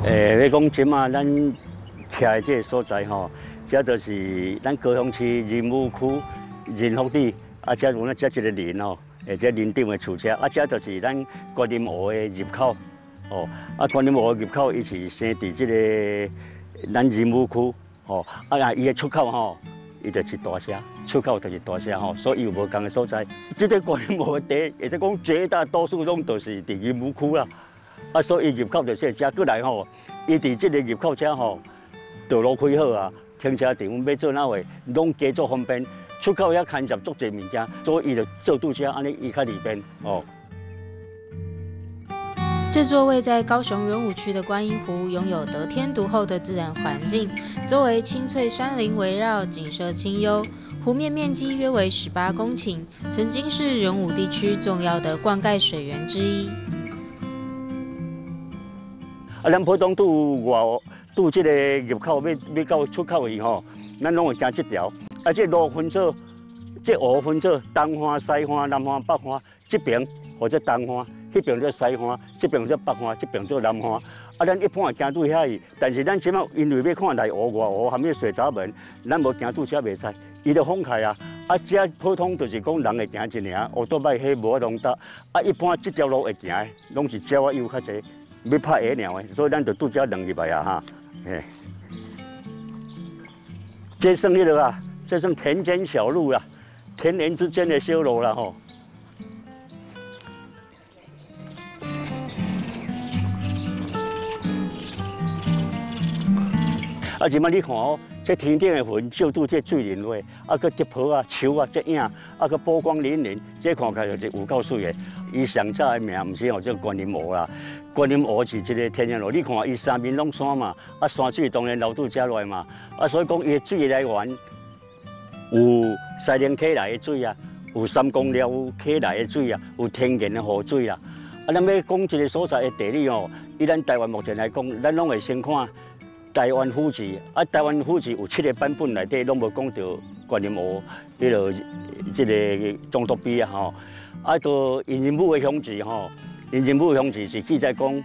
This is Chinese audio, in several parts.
你讲即马咱徛的这个所在吼，这就是咱高雄市仁武区仁福里，这有这一个林吼，这林顶的厝舍，这就是咱观音湖的入口。观音湖的入口，伊是生伫这个咱仁武区，伊的出口吼。 伊就是大社，出口就是大社吼，所以有无同的所在。这个观音湖的地，或者讲绝大多数拢都是伫仁武区啦。所以入口就是遮过来吼，伊伫这个入口遮吼，道路开好啊，停车场要做哪位，拢加做方便。出口遐牵涉足侪物件，所以伊就做拄遮，安尼伊较利便哦。 这座位在高雄仁武区的观音湖，拥有得天独厚的自然环境，周围青翠山林围绕，景色清幽。湖面面积约为18公顷，曾经是仁武地区重要的灌溉水源之一。 咱普通拄这个入口要到出口的吼，咱拢会行这条。这路分做，这湖分做东花、西花、南花、北花，这边或者东花。 迄边做西花，这边做北花，这边做南花。咱一般行拄遐去，但是咱即马因为要看内湖、外湖含迄水闸门，咱无行拄遮袂使。伊就封开啊！遮普通就是讲人会行一尔，乌多摆迄无法通搭。一般这条路会行的，拢是鸟仔游较济，要拍野鸟的，所以咱就拄遮让入来啊哈。这算迄个啊，这算田间小路啦，田园之间的小路啦吼。 即摆你看哦，这天顶的云照拄这水林花，佮竹坡啊、树啊、这影，佮波光粼粼，这看起来就是有够水的。伊上早的名毋是叫观音湖啦，观音湖是一个天然湖。你看伊三面拢山嘛，山水当然流到遮来嘛，所以讲伊的水来源有西宁溪来的水啊，有三公寮溪来的水啊，有天然的湖水啦。咱要讲一个所在的地理哦，以咱台湾目前来讲，咱拢会先看。 台湾府志台湾府志有7个版本内底拢无讲到观音湖，迄落即个中毒碑啊吼，到因仁武的乡志吼，因仁武的乡志是记载讲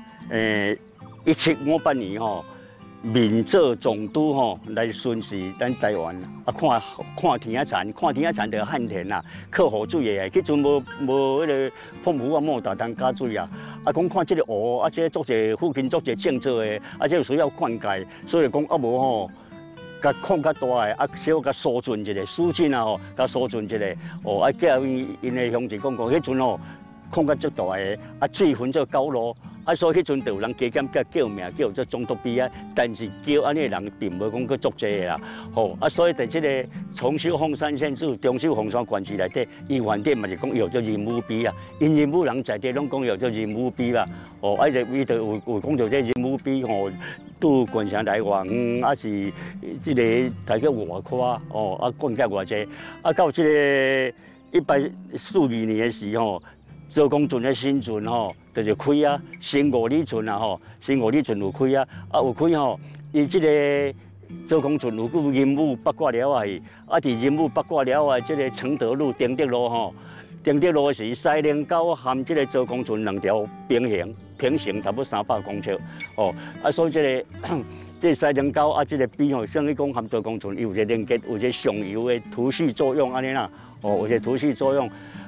，1758年吼，闽浙总督吼来巡视咱台湾，看田仔田，看田仔田就旱田啦，靠雨水的，迄阵无迄个澎湖啊、莫达当加水啊。 讲看这个湖，这做者附近做者建设的，这需要灌溉，所以讲无吼，甲矿较大的，小甲疏浚一下，疏浚啊吼，甲疏浚一下，叫因的乡亲讲，迄阵吼矿较足大的，水分做高路，所以迄阵就有人加减叫名叫做中毒碑啊，但是叫安尼的人并无讲去足济的啦，所以在这个重修凤山县市、中修凤山县市内底，伊原底嘛是讲有叫仁武碑啊，因仁武人在地拢讲有叫仁武碑啦，伊就有讲到这仁武碑吼，拄县城来偌远，是这个大概偌宽灌溉偌济，到这个142年的时候。 周公圳的新圳吼，就是开啊，新5里圳啊吼，新5里圳有开啊，有开吼，伊即个周公圳有去仁武八卦寮啊去，伫仁武八卦寮啊，即个承德路、承德路吼，承德路是西宁沟含即个周公圳2条平行差不多300公尺所以这西宁沟这个边吼，像你讲含周公圳有一个连接，有一个上游的图示作用安尼啦，有一个图示作用，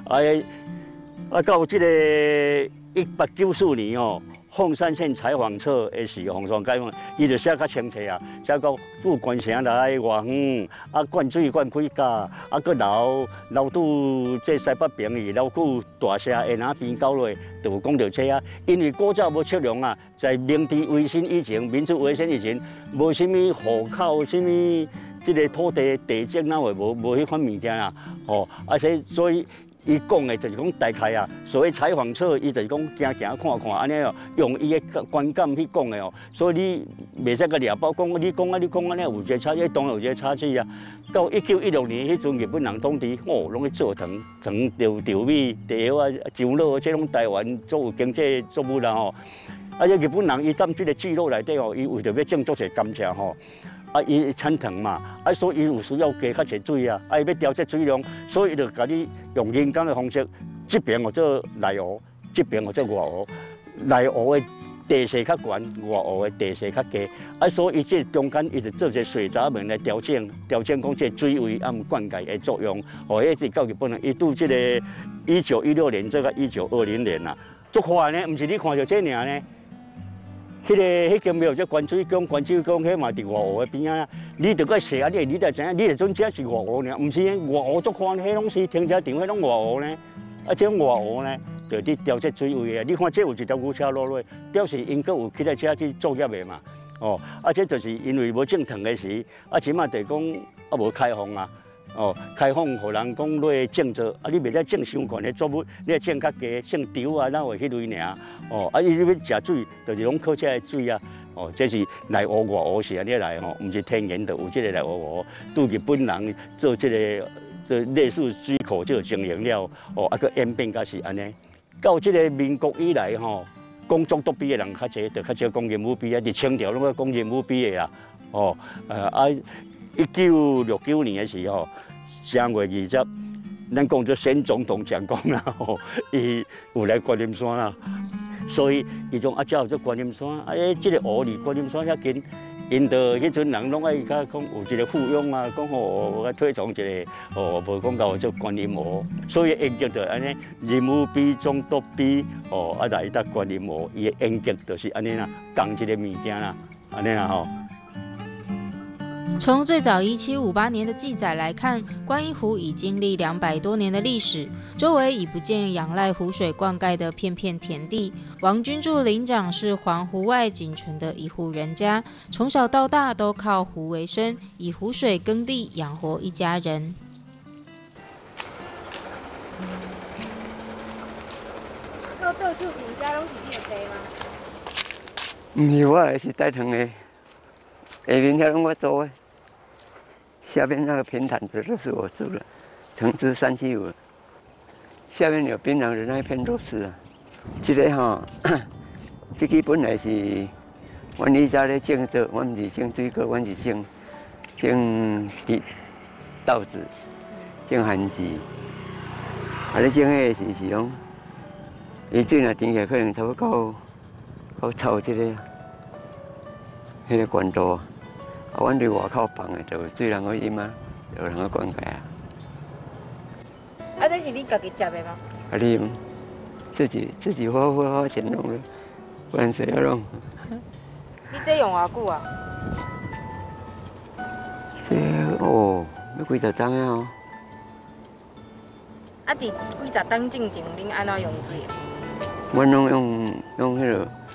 到这个1894年凤山县采访册的时候，凤山解放，伊就写较清楚啊，写到赴县城来偌远，灌水灌开甲，佮流到这西北平去，流去大社下南边沟落，就有讲到这啊。因为古早无测量啊，在明治维新以前，民主维新以前，无什么户口，什么这个土地地证那话无迄款物件啊，所以。 伊讲的就是讲大概啊，所谓采访册，伊就是讲行看看安尼用伊的观感去讲的所以你袂使个掠包讲，你讲安尼有一个差距，当然有一个差距啊。到1916年迄阵，日本人统治，拢去做糖稻米、稻啊、樟脑，这种台湾作有经济作物啦这日本人伊踮这个聚落内底伊为着要种作些甘蔗伊产糖嘛，所以伊有需要加较侪水啊，伊要调节水量，所以伊就甲你用人工的方式，这边做内湖，这边做外湖，内湖的地势较悬，外湖的地势较低，啊，所以这中间一直做一个水闸门来调整讲这水位啊，灌溉的作用。哦，迄是到日本人，伊拄这个1916年做到1920年啦，足快呢，唔是你看到这尔呢。迄间庙叫关水宫，迄嘛伫外湖的边啊。你着个踅啊，你才知影，你就准这是外湖呢，唔是外湖足宽，迄拢是停车场，迄拢外湖呢。啊，这种外湖呢，就你调这水位啊。你看这有一条牛车路落，表示因佫有起来车去作业的嘛。哦，啊，这就是因为无正常的时，啊，起码就讲啊无开放啊。哦，开放，互人讲落种做，啊，你袂使种伤悬的作物，你要种较低，种稻啊，哪会迄类尔？哦，啊，你要食水，就是拢靠这个水啊。哦，这是内湖外湖是安尼来吼，毋是天然的有这个内湖湖，拄日本人做这个类似水库就经营了，哦，啊，佮演变甲是安尼。到这个民国以来吼，工作独臂的人较侪，就较少讲任务臂啊，伫清朝拢要讲任务臂的啊。哦，1969年的时候，3月20，咱讲做先总统讲讲啦，吼，伊有来观音山啦，所以伊种才有做观音山，这个湖离观音山遐近，因着迄阵人拢爱甲讲有一个附庸啊，讲我推崇一个，无讲到做观音湖，所以演剧就安尼，任务比总督比，来搭观音湖，伊的演剧就是安尼啦，讲一个物件啦，安尼啦吼。 从最早1758年的记载来看，观音湖已经历200多年的历史，周围已不见仰赖湖水灌溉的片片田地。王君柱林长是环湖外仅存的一户人家，从小到大都靠湖为生，以湖水耕地养活一家人。 到处人家拢是你的地吗？ 唔是，我的是带藤的，下面遐拢我做的。下面那个平坦的都是我住的，橙汁375。下面有槟榔的那一片都是啊。这个吼，这个本来是阮以前咧种做，阮唔是种水果，阮是种稻子，种番薯。啊，咧种迄个是拢，伊水若甜起来，可能差不多到超这个迄个高度。啊，阮伫外口放的，就水人去饮啊，就人去灌溉啊。 啊，这是你家己食的吗？ 啊，啉，自己花钱弄的，不然谁要弄？ 你这用偌久啊？ 这要几十张啊哦。 啊，伫几十档进前，恁安怎用水？ 阮拢用迄个